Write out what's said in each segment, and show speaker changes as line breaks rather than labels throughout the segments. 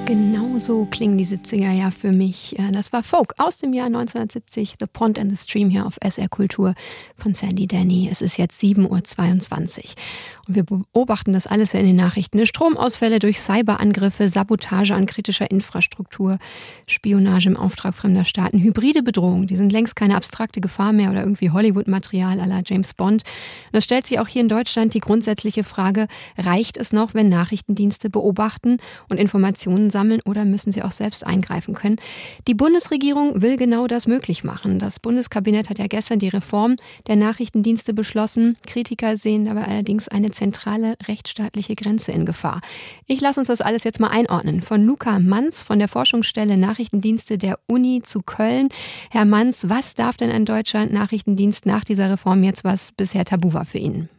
Genau so klingen die 70er ja für mich. Das war Folk aus dem Jahr 1970, The Pond and the Stream hier auf SR Kultur von Sandy Denny. Es ist jetzt 7:22 Uhr. Und wir beobachten das alles in den Nachrichten. Stromausfälle durch Cyberangriffe, Sabotage an kritischer Infrastruktur, Spionage im Auftrag fremder Staaten, hybride Bedrohungen. Die sind längst keine abstrakte Gefahr mehr oder irgendwie Hollywood-Material à la James Bond. Und es stellt sich auch hier in Deutschland die grundsätzliche Frage, reicht es noch, wenn Nachrichtendienste beobachten und Informationen sammeln oder müssen sie auch selbst eingreifen können? Die Bundesregierung will genau das möglich machen. Das Bundeskabinett hat ja gestern die Reform der Nachrichtendienste beschlossen. Kritiker sehen dabei allerdings eine zentrale rechtsstaatliche Grenze in Gefahr. Ich lasse uns das alles jetzt mal einordnen. Von Luca Manz von der Forschungsstelle Nachrichtendienste der Uni zu Köln. Herr Manz, was darf denn ein deutscher Nachrichtendienst nach dieser Reform jetzt, was bisher tabu war für ihn?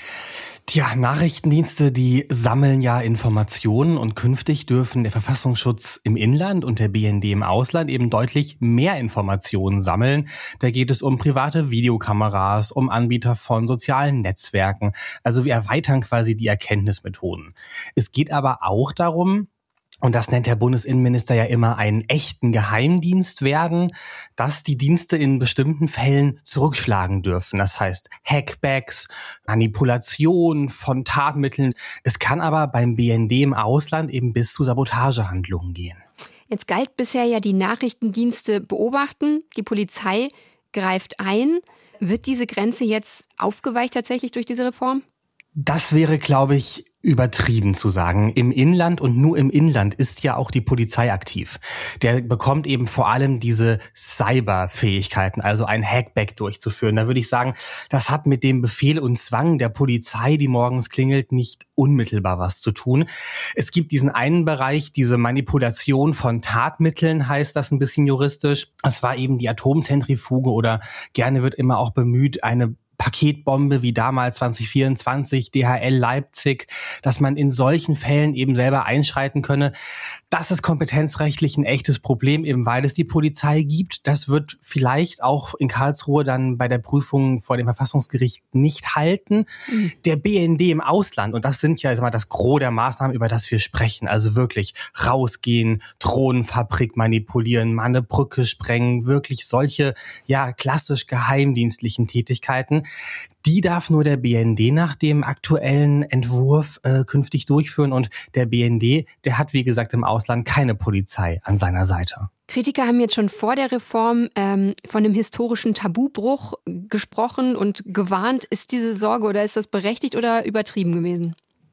Tja, Nachrichtendienste, die sammeln ja Informationen und künftig dürfen der Verfassungsschutz im Inland und der BND im Ausland eben deutlich mehr Informationen sammeln. Da geht es um private Videokameras, um Anbieter von sozialen Netzwerken. Also wir erweitern quasi die Erkenntnismethoden. Es geht aber auch darum, und das nennt der Bundesinnenminister ja immer einen echten Geheimdienst werden, dass die Dienste in bestimmten Fällen zurückschlagen dürfen. Das heißt Hackbacks, Manipulation von Tatmitteln. Es kann aber beim BND im Ausland eben bis zu Sabotagehandlungen gehen.
Jetzt galt bisher ja die Nachrichtendienste beobachten, die Polizei greift ein. Wird diese Grenze jetzt aufgeweicht tatsächlich durch diese Reform?
Das wäre, glaube ich, übertrieben zu sagen. Im Inland und nur im Inland ist ja auch die Polizei aktiv. Der bekommt eben vor allem diese Cyberfähigkeiten, also ein Hackback durchzuführen. Da würde ich sagen, das hat mit dem Befehl und Zwang der Polizei, die morgens klingelt, nicht unmittelbar was zu tun. Es gibt diesen einen Bereich, diese Manipulation von Tatmitteln, heißt das ein bisschen juristisch. Das war eben die Atomzentrifuge oder gerne wird immer auch bemüht, eine Paketbombe wie damals 2024, DHL Leipzig, dass man in solchen Fällen eben selber einschreiten könne. Das ist kompetenzrechtlich ein echtes Problem, eben weil es die Polizei gibt. Das wird vielleicht auch in Karlsruhe dann bei der Prüfung vor dem Verfassungsgericht nicht halten. Der BND im Ausland, und das sind ja das Gros der Maßnahmen, über das wir sprechen, also wirklich rausgehen, Drohnenfabrik manipulieren, mal eine Brücke sprengen, wirklich solche klassisch geheimdienstlichen Tätigkeiten. Die darf nur der BND nach dem aktuellen Entwurf künftig durchführen. Und der BND, der hat, wie gesagt, im Ausland keine Polizei an seiner Seite.
Kritiker haben jetzt schon vor der Reform von einem historischen Tabubruch gesprochen und gewarnt. Ist diese Sorge oder ist das berechtigt oder übertrieben gewesen?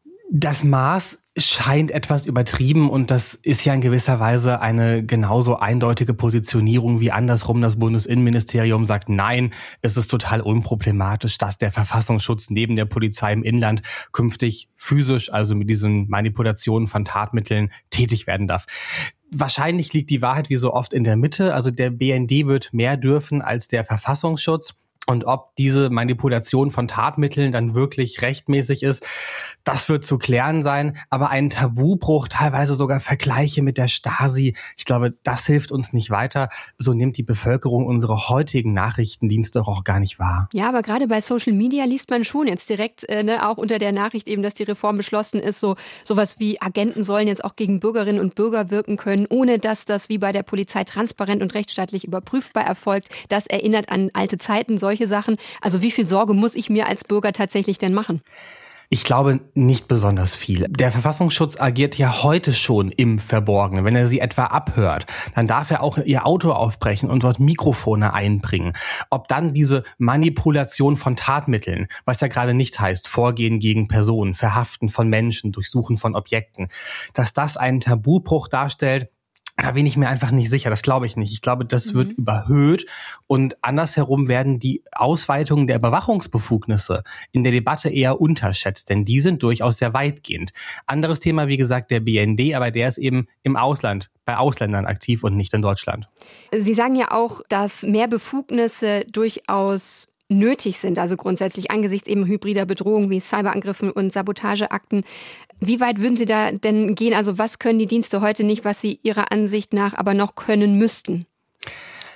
Das Maß scheint etwas übertrieben und das ist ja in gewisser Weise eine genauso eindeutige Positionierung wie andersrum das Bundesinnenministerium sagt, nein, es ist total unproblematisch, dass der Verfassungsschutz neben der Polizei im Inland künftig physisch, also mit diesen Manipulationen von Tatmitteln, tätig werden darf. Wahrscheinlich liegt die Wahrheit wie so oft in der Mitte, also der BND wird mehr dürfen als der Verfassungsschutz. Und ob diese Manipulation von Tatmitteln dann wirklich rechtmäßig ist, das wird zu klären sein. Aber ein Tabubruch, teilweise sogar Vergleiche mit der Stasi, ich glaube, das hilft uns nicht weiter. So nimmt die Bevölkerung unsere heutigen Nachrichtendienste auch gar nicht wahr.
Ja, aber gerade bei Social Media liest man schon jetzt direkt auch unter der Nachricht eben, dass die Reform beschlossen ist, sowas wie Agenten sollen jetzt auch gegen Bürgerinnen und Bürger wirken können, ohne dass das wie bei der Polizei transparent und rechtsstaatlich überprüfbar erfolgt. Das erinnert an alte Zeiten, solche Sachen. Also wie viel Sorge muss ich mir als Bürger tatsächlich denn machen?
Ich glaube nicht besonders viel. Der Verfassungsschutz agiert ja heute schon im Verborgenen. Wenn er sie etwa abhört, dann darf er auch ihr Auto aufbrechen und dort Mikrofone einbringen. Ob dann diese Manipulation von Tatmitteln, was ja gerade nicht heißt, Vorgehen gegen Personen, Verhaften von Menschen, Durchsuchen von Objekten, dass das einen Tabubruch darstellt, da bin ich mir einfach nicht sicher. Das glaube ich nicht. Ich glaube, das wird überhöht und andersherum werden die Ausweitungen der Überwachungsbefugnisse in der Debatte eher unterschätzt, denn die sind durchaus sehr weitgehend. Anderes Thema, wie gesagt, der BND, aber der ist eben im Ausland, bei Ausländern aktiv und nicht in Deutschland.
Sie sagen ja auch, dass mehr Befugnisse durchaus nötig sind, also grundsätzlich angesichts eben hybrider Bedrohungen wie Cyberangriffen und Sabotageakten. Wie weit würden Sie da denn gehen? Also was können die Dienste heute nicht, was sie Ihrer Ansicht nach aber noch können müssten?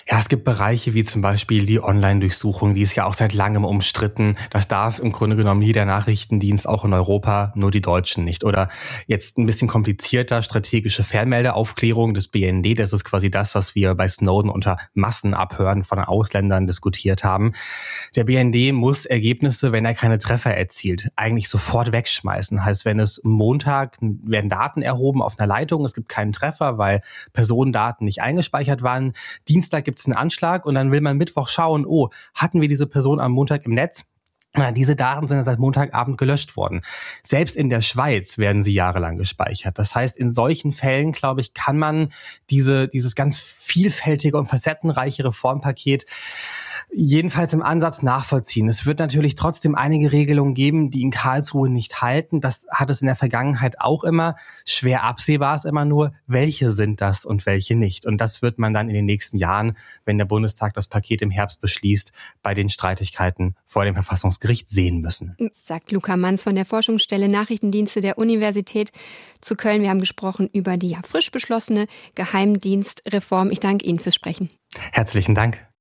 Ja, es gibt Bereiche wie zum Beispiel die Online-Durchsuchung, die ist ja auch seit langem umstritten. Das darf im Grunde genommen jeder Nachrichtendienst, auch in Europa, nur die Deutschen nicht. Oder jetzt ein bisschen komplizierter, strategische Fernmeldeaufklärung des BND. Das ist quasi das, was wir bei Snowden unter Massenabhören von Ausländern diskutiert haben. Der BND muss Ergebnisse, wenn er keine Treffer erzielt, eigentlich sofort wegschmeißen. Heißt, wenn es Montag werden Daten erhoben auf einer Leitung, es gibt keinen Treffer, weil Personendaten nicht eingespeichert waren. Dienstag gibt es einen Anschlag und dann will man Mittwoch schauen, hatten wir diese Person am Montag im Netz? Diese Daten sind seit Montagabend gelöscht worden. Selbst in der Schweiz werden sie jahrelang gespeichert. Das heißt, in solchen Fällen, glaube ich, kann man dieses ganz vielfältige und facettenreiche Reformpaket jedenfalls im Ansatz nachvollziehen. Es wird natürlich trotzdem einige Regelungen geben, die in Karlsruhe nicht halten. Das hat es in der Vergangenheit auch immer. Schwer absehbar ist immer nur, welche sind das und welche nicht. Und das wird man dann in den nächsten Jahren, wenn der Bundestag das Paket im Herbst beschließt, bei den Streitigkeiten vor dem Verfassungsgericht sehen müssen.
Sagt Luca Manz von der Forschungsstelle Nachrichtendienste der Universität zu Köln. Wir haben gesprochen über die frisch beschlossene Geheimdienstreform. Ich danke Ihnen fürs Sprechen.
Herzlichen Dank.